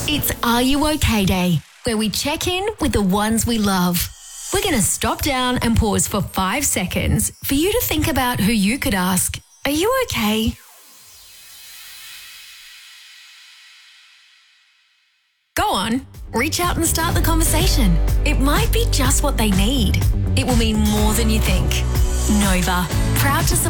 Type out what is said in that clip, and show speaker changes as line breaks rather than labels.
It's Are You OK Day, where we check in with the ones we love. We're going to stop down and pause for 5 seconds for you to think about who you could ask, are you okay? Go on, reach out and start the conversation. It might be just what they need. It will mean more than you think. Nova, proud to support